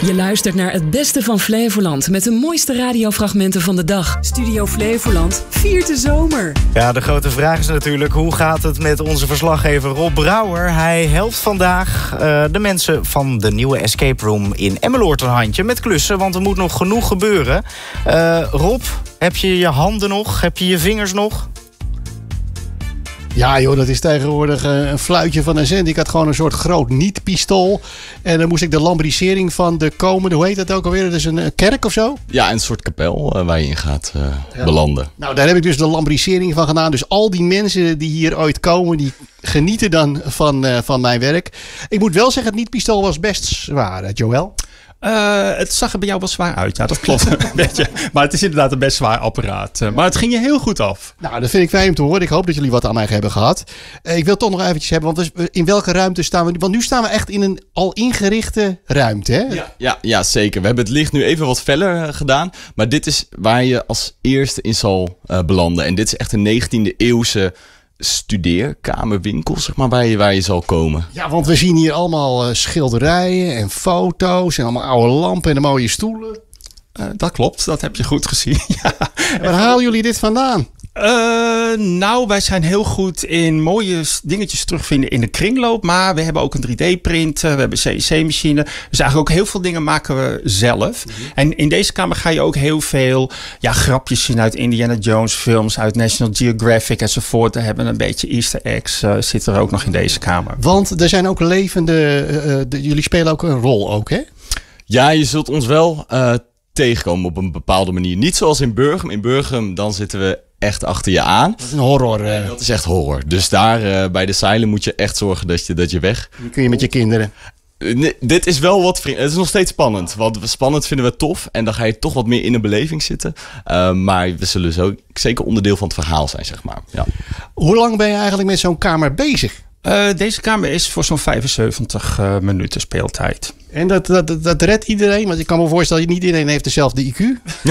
Je luistert naar het beste van Flevoland met de mooiste radiofragmenten van de dag. Studio Flevoland viert de zomer. Ja, de grote vraag is natuurlijk, hoe gaat het met onze verslaggever Rob Brouwer? Hij helpt vandaag de mensen van de nieuwe escape room in Emmeloord een handje met klussen, want er moet nog genoeg gebeuren. Rob, heb je je handen nog? Heb je je vingers nog? Ja joh, dat is tegenwoordig een fluitje van een cent. Ik had gewoon een soort groot niet-pistool. En dan moest ik de lambrisering van de komende, hoe heet dat ook alweer? Dat is een kerk of zo? Ja, een soort kapel waar je in gaat belanden. Nou, daar heb ik dus de lambrisering van gedaan. Dus al die mensen die hier ooit komen, die genieten dan van mijn werk. Ik moet wel zeggen, het niet-pistool was best zwaar, Joël. Het zag er bij jou wel zwaar uit. Ja, dat klopt een beetje. Maar het is inderdaad een best zwaar apparaat. Maar het ging je heel goed af. Nou, dat vind ik fijn om te horen. Ik hoop dat jullie wat aan mij hebben gehad. Ik wil toch nog eventjes hebben, want in welke ruimte staan we nu? Want nu staan we echt in een al ingerichte ruimte, hè? Ja, zeker. We hebben het licht nu even wat feller gedaan. Maar dit is waar je als eerste in zal belanden. En dit is echt een 19e eeuwse studeerkamerwinkel, zeg maar, waar je zal komen. Ja, want we zien hier allemaal schilderijen en foto's en allemaal oude lampen en mooie stoelen. Dat klopt, dat heb je goed gezien. Ja. Waar halen jullie dit vandaan? Nou, wij zijn heel goed in mooie dingetjes terugvinden in de kringloop. Maar we hebben ook een 3D-printer, we hebben een CNC-machine. Dus eigenlijk ook heel veel dingen maken we zelf. Mm-hmm. En in deze kamer ga je ook heel veel grapjes zien uit Indiana Jones films, uit National Geographic enzovoort. We hebben een beetje Easter eggs zitten er ook nog in deze kamer. Want er zijn ook levende, jullie spelen ook een rol ook, hè? Ja, je zult ons wel tegenkomen op een bepaalde manier. Niet zoals in Burgum. In Burgum, dan zitten we echt achter je aan. Dat is een horror. Dat is echt horror. Dus daar bij de Asylum moet je echt zorgen dat je weg. Dan kun je met je kinderen. Nee, dit is wel wat vriend. Het is nog steeds spannend. Want spannend vinden we tof. En dan ga je toch wat meer in de beleving zitten. Maar we zullen zo zeker onderdeel van het verhaal zijn, zeg maar. Ja. Hoe lang ben je eigenlijk met zo'n kamer bezig? Deze kamer is voor zo'n 75 minuten speeltijd. En dat redt iedereen? Want ik kan me voorstellen dat niet iedereen heeft dezelfde IQ.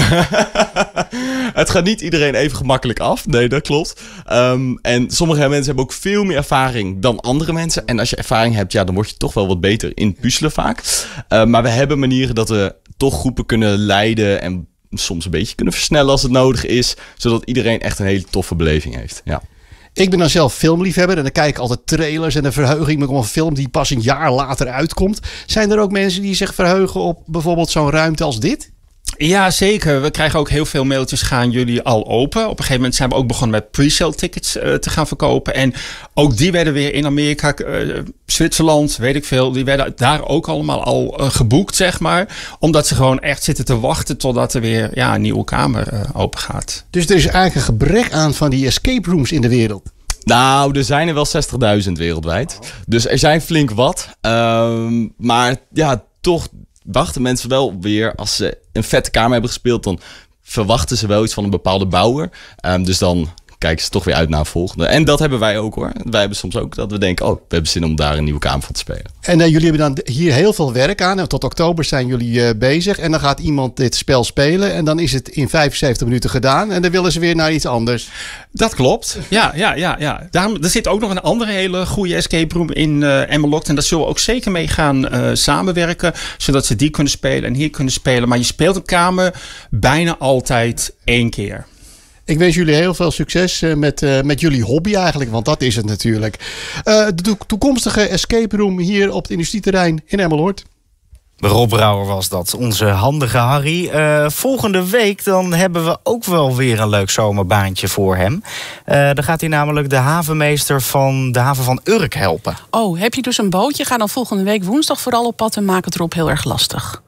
Het gaat niet iedereen even gemakkelijk af. Nee, dat klopt. En sommige mensen hebben ook veel meer ervaring dan andere mensen. En als je ervaring hebt, dan word je toch wel wat beter in puzzelen vaak. Maar we hebben manieren dat we toch groepen kunnen leiden en soms een beetje kunnen versnellen als het nodig is. Zodat iedereen echt een hele toffe beleving heeft. Ja. Ik ben dan zelf filmliefhebber en dan kijk ik altijd trailers en dan verheug ik me op een film die pas een jaar later uitkomt. Zijn er ook mensen die zich verheugen op bijvoorbeeld zo'n ruimte als dit? Ja, zeker. We krijgen ook heel veel mailtjes. Gaan jullie al open? Op een gegeven moment zijn we ook begonnen met pre-sale tickets te gaan verkopen. En ook die werden weer in Amerika, Zwitserland, weet ik veel. Die werden daar ook allemaal al geboekt, zeg maar. Omdat ze gewoon echt zitten te wachten totdat er weer een nieuwe kamer open gaat. Dus er is eigenlijk een gebrek aan van die escape rooms in de wereld. Nou, er zijn er wel 60.000 wereldwijd. Dus er zijn flink wat. Maar toch wachten mensen wel weer, als ze een vette kamer hebben gespeeld, dan verwachten ze wel iets van een bepaalde bouwer. Dus dan kijken ze toch weer uit naar een volgende. En dat hebben wij ook hoor. Wij hebben soms ook dat we denken, we hebben zin om daar een nieuwe kamer van te spelen. En jullie hebben dan hier heel veel werk aan. En tot oktober zijn jullie bezig. En dan gaat iemand dit spel spelen. En dan is het in 75 minuten gedaan. En dan willen ze weer naar iets anders. Dat klopt. Ja. Er zit ook nog een andere hele goede escape room in Emmeloord. En daar zullen we ook zeker mee gaan samenwerken. Zodat ze die kunnen spelen en hier kunnen spelen. Maar je speelt een kamer bijna altijd 1 keer. Ik wens jullie heel veel succes met jullie hobby eigenlijk, want dat is het natuurlijk. De toekomstige escape room hier op het industrieterrein in Emmeloord. Rob Brouwer was dat, onze handige Harry. Volgende week dan hebben we ook wel weer een leuk zomerbaantje voor hem. Dan gaat hij namelijk de havenmeester van de haven van Urk helpen. Oh, heb je dus een bootje? Ga dan volgende week woensdag vooral op pad en maak het erop heel erg lastig.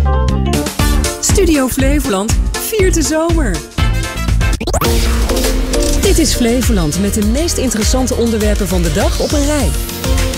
Studio Flevoland viert de zomer. Dit is Flevoland met de meest interessante onderwerpen van de dag op een rij.